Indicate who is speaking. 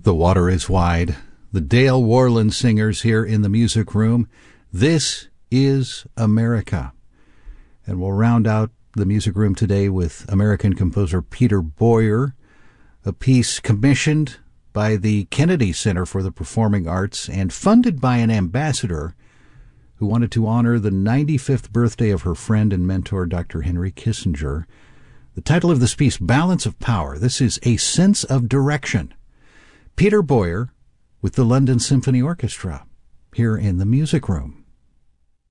Speaker 1: The Water is Wide. The Dale Worland Singers here in the music room. This is America. And we'll round out the music room today with American composer Peter Boyer, a piece commissioned by the Kennedy Center for the Performing Arts and funded by an ambassador who wanted to honor the 95th birthday of her friend and mentor, Dr. Henry Kissinger. The title of this piece, Balance of Power. This is A Sense of Direction. Peter Boyer with the London Symphony Orchestra here in the music room.